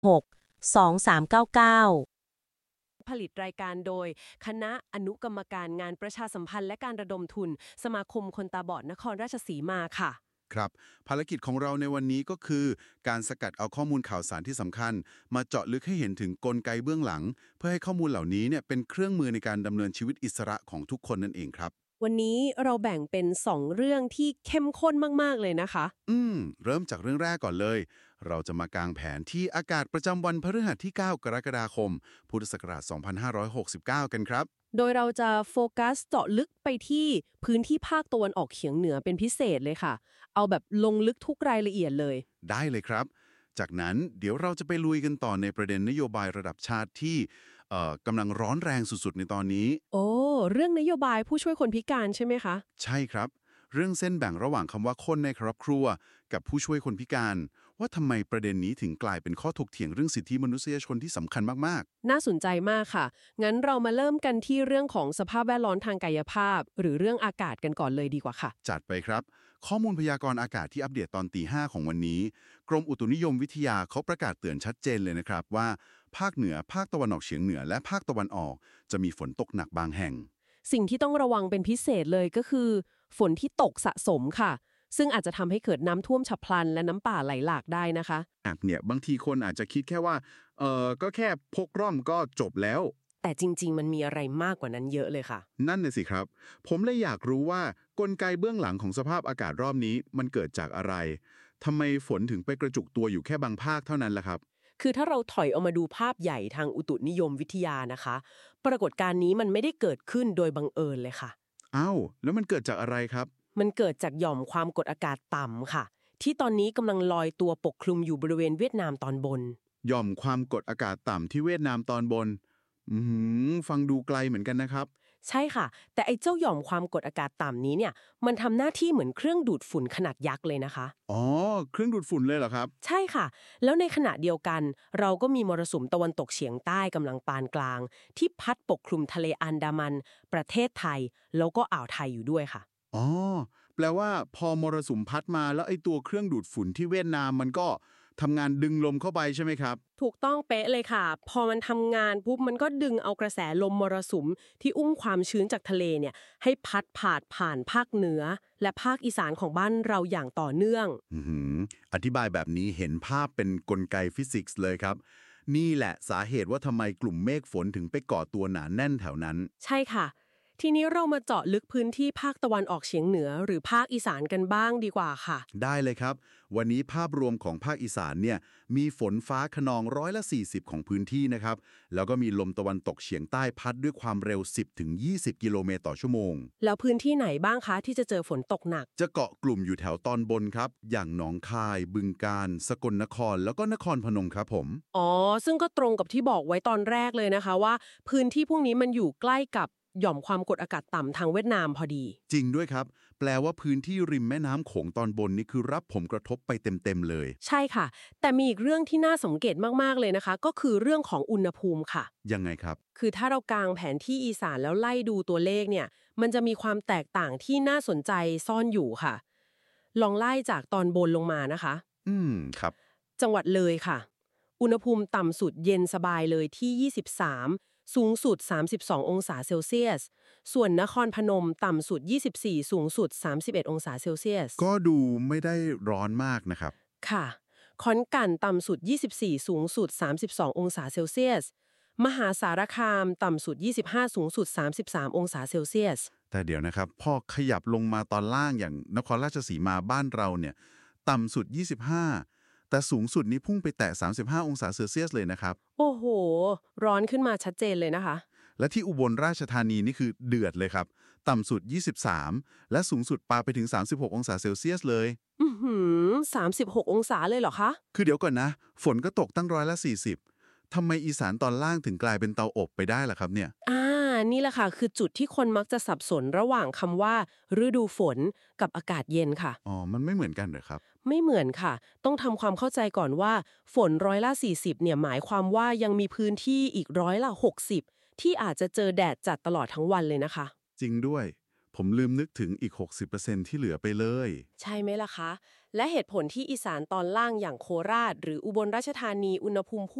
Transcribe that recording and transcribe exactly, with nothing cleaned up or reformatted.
หก สอง สาม เก้า เก้าผลิตรายการโดยคณะอนุกรรมการงานประชาสัมพันธ์และการระดมทุนสมาคมคนตาบอดนครราชสีมาค่ะครับภารกิจของเราในวันนี้ก็คือการสกัดเอาข้อมูลข่าวสารที่สำคัญมาเจาะลึกให้เห็นถึงกลไกเบื้องหลังเพื่อให้ข้อมูลเหล่านี้เนี่ยเป็นเครื่องมือในการดำเนินชีวิตอิสระของทุกคนนั่นเองครับวันนี้เราแบ่งเป็นสองเรื่องที่เข้มข้นมากๆเลยนะคะอืมเริ่มจากเรื่องแรกก่อนเลยเราจะมากางแผนที่อากาศประจำวันพฤหัสที่เก้ากรกฎาคมพุทธศักราชสองพันห้าร้อยหกสิบเก้ากันครับโดยเราจะโฟกัสเจาะลึกไปที่พื้นที่ภาคตะวันออกเฉียงเหนือเป็นพิเศษเลยค่ะเอาแบบลงลึกทุกรายละเอียดเลยได้เลยครับจากนั้นเดี๋ยวเราจะไปลุยกันต่อในประเด็นนโยบายระดับชาติที่เอ่อกำลังร้อนแรงสุดๆในตอนนี้โอ้เรื่องนโยบายผู้ช่วยคนพิการใช่ไหมคะใช่ครับเรื่องเส้นแบ่งระหว่างคำว่าคนในครอบครัวกับผู้ช่วยคนพิการว่าทำไมประเด็นนี้ถึงกลายเป็นข้อถกเถียงเรื่องสิทธิมนุษยชนที่สำคัญมากน่าสนใจมากค่ะงั้นเรามาเริ่มกันที่เรื่องของสภาพแวดล้อมทางกายภาพหรือเรื่องอากาศกันก่อนเลยดีกว่าค่ะๆจัดไปครับข้อมูลพยากรณ์อากาศที่อัปเดตตอนตีห้าของวันนี้กรมอุตุนิยมวิทยาเขาประกาศเตือนชัดเจนเลยนะครับว่าภาคเหนือภาคตะวันออกเฉียงเหนือและภาคตะวันออกจะมีฝนตกหนักบางแห่งสิ่งที่ต้องระวังเป็นพิเศษเลยก็คือฝนที่ตกสะสมค่ะซึ่งอาจจะทำให้เกิดน้ำท่วมฉับพลันและน้ำป่าไหลหลากได้นะคะหนักเนี่ยบางทีคนอาจจะคิดแค่ว่าเออก็แค่พกร่มก็จบแล้วแต่จริงๆมันมีอะไรมากกว่านั้นเยอะเลยค่ะนั่นน่ะสิครับผมเลยอยากรู้ว่ากลไกเบื้องหลังของสภาพอากาศรอบนี้มันเกิดจากอะไรทำไมฝนถึงไปกระจุกตัวอยู่แค่บางภาคเท่านั้นล่ะครับคือถ้าเราถอยออกมาดูภาพใหญ่ทางอุตุนิยมวิทยานะคะปรากฏการณ์นี้มันไม่ได้เกิดขึ้นโดยบังเอิญเลยค่ะอ้าวแล้วมันเกิดจากอะไรครับมันเกิดจากหย่อมความกดอากาศต่ำค่ะที่ตอนนี้กำลังลอยตัวปกคลุมอยู่บริเวณเวียดนามตอนบนหย่อมความกดอากาศต่ำที่เวียดนามตอนบนอือหือฟังดูไกลเหมือนกันนะครับใช่ค่ะแต่ไอ้เจ้าหย่อมความกดอากาศต่ำนี้เนี่ยมันทำหน้าที่เหมือนเครื่องดูดฝุ่นขนาดยักษ์เลยนะคะอ๋อเครื่องดูดฝุ่นเลยเหรอครับใช่ค่ะแล้วในขณะเดียวกันเราก็มีมรสุมตะวันตกเฉียงใต้กำลังปานกลางที่พัดปกคลุมทะเลอันดามันประเทศไทยแล้วก็อ่าวไทยอยู่ด้วยค่ะอ๋อแปลว่าพอมรสุมพัดมาแล้วไอ้ตัวเครื่องดูดฝุ่นที่เวียดนามมันก็ทำงานดึงลมเข้าไปใช่ไหมครับถูกต้องเป๊ะเลยค่ะพอมันทำงานปุ๊บมันก็ดึงเอากระแสลมมรสุมที่อุ้มความชื้นจากทะเลเนี่ยให้พัดผ่านผ่านภาคเหนือและภาคอีสานของบ้านเราอย่างต่อเนื่องอือหืออธิบายแบบนี้เห็นภาพเป็นกลไกฟิสิกส์เลยครับนี่แหละสาเหตุว่าทำไมกลุ่มเมฆฝนถึงไปก่อตัวหนาแน่นแถวนั้นใช่ค่ะทีนี้เรามาเจาะลึกพื้นที่ภาคตะวันออกเฉียงเหนือหรือภาคอีสานกันบ้างดีกว่าค่ะได้เลยครับวันนี้ภาพรวมของภาคอีสานเนี่ยมีฝนฟ้าขนองร้อยละสี่สิบของพื้นที่นะครับแล้วก็มีลมตะวันตกเฉียงใต้พัดด้วยความเร็ว สิบถึงยี่สิบ กิโลเมตรต่อชั่วโมงแล้วพื้นที่ไหนบ้างคะที่จะเจอฝนตกหนักจะเกาะกลุ่มอยู่แถวตอนบนครับอย่างหนองคายบึงกาฬสกลนครแล้วก็นครพนมครับผมอ๋อซึ่งก็ตรงกับที่บอกไว้ตอนแรกเลยนะคะว่าพื้นที่พวกนี้มันอยู่ใกล้กับหย่อมความกดอากาศต่ำทางเวียดนามพอดีจริงด้วยครับแปลว่าพื้นที่ริมแม่น้ำโขงตอนบนนี่คือรับผลกระทบไปเต็มๆเลยใช่ค่ะแต่มีอีกเรื่องที่น่าสังเกตมากๆเลยนะคะก็คือเรื่องของอุณหภูมิค่ะยังไงครับคือถ้าเรากางแผนที่อีสานแล้วไล่ดูตัวเลขเนี่ยมันจะมีความแตกต่างที่น่าสนใจซ่อนอยู่ค่ะลองไล่จากตอนบนลงมานะคะอืมครับจังหวัดเลยค่ะอุณหภูมิต่ำสุดเย็นสบายเลยที่ยี่สิบสามสูงสุดสามสิบสององศาเซลเซียสส่วนนครพนมต่ำสุดยี่สิบสี่สูงสุดสามสิบเอ็ดองศาเซลเซียสก็ดูไม่ได้ร้อนมากนะครับค่ะขอนแก่นต่ำสุดยี่สิบสี่สูงสุดสามสิบสององศาเซลเซียสมหาสารคามต่ำสุดยี่สิบห้าสูงสุดสามสิบสามองศาเซลเซียสแต่เดี๋ยวนะครับพอขยับลงมาตอนล่างอย่างนครราชสีมาบ้านเราเนี่ยต่ำสุดยี่สิบห้าแต่สูงสุดนี้พุ่งไปแตะสามสิบห้าองศาเซลเซียสเลยนะครับโอ้โหร้อนขึ้นมาชัดเจนเลยนะคะและที่อุบลราชธานีนี่คือเดือดเลยครับต่ำสุดยี่สิบสามและสูงสุดปาไปถึงสามสิบหกองศาเซลเซียสเลยอือหือสามสิบหกองศาเลยเหรอคะคือเดี๋ยวก่อนนะฝนก็ตกตั้งร้อยละสี่สิบทำไมอีสานตอนล่างถึงกลายเป็นเตาอบไปได้ล่ะครับเนี่ยอ่านี่แหละค่ะคือจุดที่คนมักจะสับสนระหว่างคำว่าฤดูฝนกับอากาศเย็นค่ะอ๋อมันไม่เหมือนกันเหรอครับไม่เหมือนค่ะต้องทำความเข้าใจก่อนว่าฝนร้อยละสี่สิบเนี่ยหมายความว่ายังมีพื้นที่อีกร้อยละหกสิบที่อาจจะเจอแดดจัดตลอดทั้งวันเลยนะคะจริงด้วยผมลืมนึกถึงอีก หกสิบเปอร์เซ็นต์ ที่เหลือไปเลยใช่ไหมล่ะคะและเหตุผลที่อีสานตอนล่างอย่างโคราชหรืออุบลราชธานีอุณหภูมิ